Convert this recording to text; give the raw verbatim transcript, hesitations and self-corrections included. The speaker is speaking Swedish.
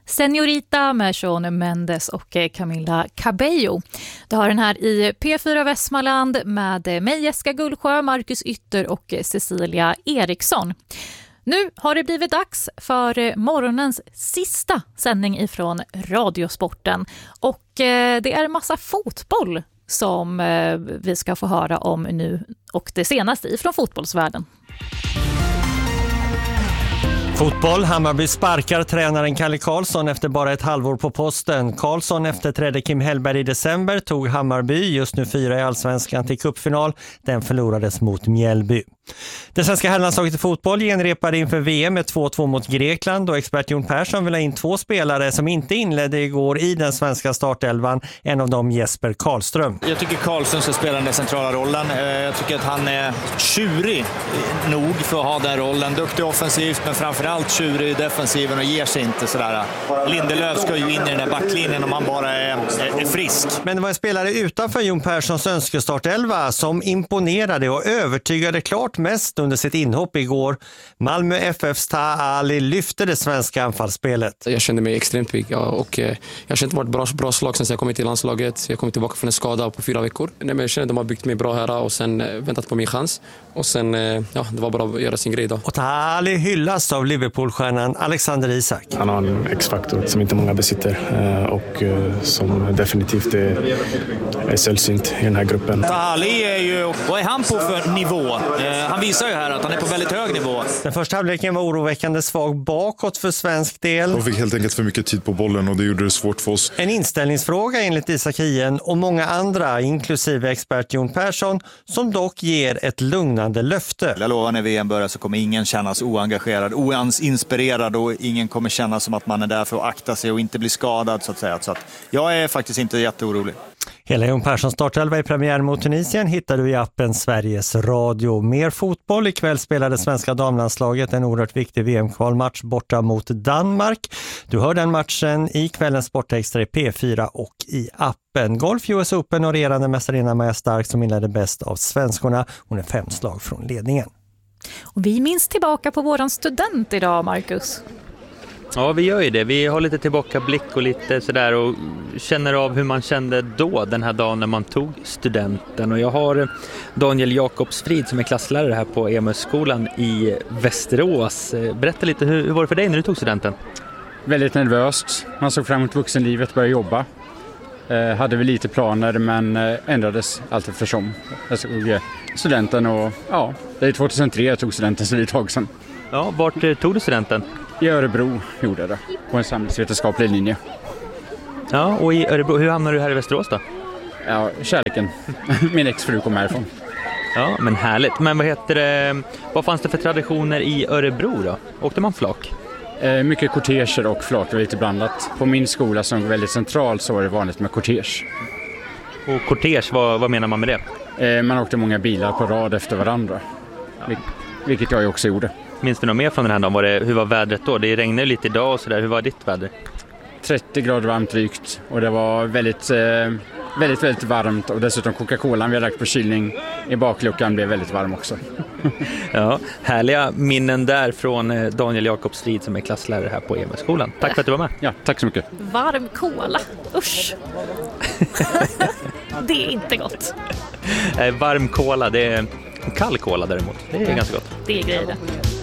Senorita med Shawn Mendes och Camila Cabello. Du har den här i P fyra Västmanland med mig, Jessica Gullsjö, Marcus Ytter och Cecilia Eriksson. Nu har det blivit dags för morgonens sista sändning ifrån Radiosporten. Och det är en massa fotboll som vi ska få höra om nu och det senaste ifrån fotbollsvärlden. Fotboll. Hammarby sparkar tränaren Kalle Karlsson efter bara ett halvår på posten. Karlsson efterträdde Kim Hellberg i december, tog Hammarby, just nu fyra i Allsvenskan, till cupfinal. Den förlorades mot Mjällby. Det svenska herrlandslaget i fotboll genrepade inför V M med två två mot Grekland och expert Jon Persson vill ha in två spelare som inte inledde igår i den svenska startelvan, en av dem Jesper Karlström. Jag tycker Karlström ska spela den centrala rollen. Jag tycker att han är tjurig nog för att ha den rollen. Duktig offensivt men framförallt tjurig i defensiven och ger sig inte sådär. Lindelöf ska ju in i den här backlinjen om han bara är, är, är frisk. Men det var en spelare utanför Jon Perssons önskestartelva som imponerade och övertygade klart mest under sitt inhopp igår. Malmö F F:s Taha Ali lyfte det svenska anfallsspelet. Jag kände mig extremt pigg och jag har känt varit bra, bra slag sen jag kom till landslaget. Jag kom tillbaka från en skada på fyra veckor. Nej, men jag kände att de har byggt mig bra här och sen väntat på min chans. Och sen, ja, det var bara att göra sin grej då. Och Taha Ali hyllas av Liverpool-stjärnan Alexander Isak. Han har en X-faktor som inte många besitter och som definitivt är, är sällsynt i den här gruppen. Taha Ali är ju, vad är han på för nivå? Han visar ju här att han är på väldigt hög nivå. Den första halvleken var oroväckande svag bakåt för svensk del. De fick helt enkelt för mycket tid på bollen och det gjorde det svårt för oss. En inställningsfråga enligt Isak Hien och många andra, inklusive expert Jon Persson, som dock ger ett lugnande löfte. Jag lovar, när V M börjar så kommer ingen kännas oengagerad, oinspirerad och ingen kommer känna som att man är där för att akta sig och inte bli skadad så att säga. Så att jag är faktiskt inte jätteorolig. Hela Jon Perssons startelva i premiär mot Tunisien hittar du i appen Sveriges Radio. Mer fotboll. Ikväll spelade svenska damlandslaget en oerhört viktig V M-kvalmatch borta mot Danmark. Du hör den matchen i kvällens Sportextra i P fyra och i appen. Golf U S Open och regerande mästarinna Maja Stark som inledde bäst av svenskorna. Hon är fem slag från ledningen. Och vi minns tillbaka på våran student idag, Marcus. Ja, vi gör ju det. Vi har lite tillbaka blick och lite sådär och känner av hur man kände då den här dagen när man tog studenten. Och jag har Daniel Jakobsfrid som är klasslärare här på E M U-skolan i Västerås. Berätta lite, hur var det för dig när du tog studenten? Väldigt nervöst. Man såg fram emot vuxenlivet, började jobba. Eh, hade vi lite planer men eh, ändrades allt eftersom. Jag tog studenten och ja, det är tjugohundratre jag tog studenten så det är ett tag sedan. Ja, vart tog du studenten? I Örebro gjorde jag det, på en samhällsvetenskaplig linje. Ja, och i Örebro, hur hamnade du här i Västerås då? Ja, kärleken. Min exfru kom härifrån. Ja, men härligt. Men vad heter det, vad fanns det för traditioner i Örebro då? Åkte man flak? Eh, mycket korteger och flak var lite blandat. På min skola som var väldigt central så var det vanligt med kortege. Och kortege, vad, vad menar man med det? Eh, man åkte många bilar på rad efter varandra. Vil- vilket jag också gjorde. Minns du något mer från den här dagen? Var det, hur var vädret då? Det regnade lite idag och sådär. Hur var ditt väder? trettio grader varmt drygt och det var väldigt, eh, väldigt, väldigt varmt och dessutom Coca-Cola vi hade lagt på kylning i bakluckan blev väldigt varm också. Ja, härliga minnen där från Daniel Jakobsfrid som är klasslärare här på E M U-skolan. Tack för att du var med. Ja, tack så mycket. Varm cola, usch. Det är inte gott. Varm cola, det är kall cola däremot. Det är ganska gott. Det är grejer det.